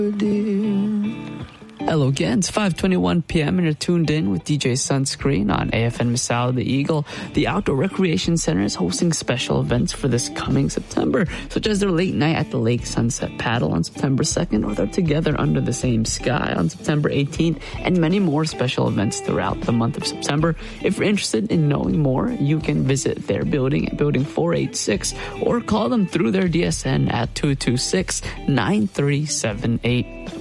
Hello again, it's 5:21 p.m. and you're tuned in with DJ Sunscreen on AFN Misao The Eagle. The Outdoor Recreation Center is hosting special events for this coming September, such as their late night at the Lake Sunset Paddle on September 2nd, or their Together Under the Same Sky on September 18th, and many more special events throughout the month of September. If you're interested in knowing more, you can visit their building at Building 486 or call them through their DSN at 226-9378.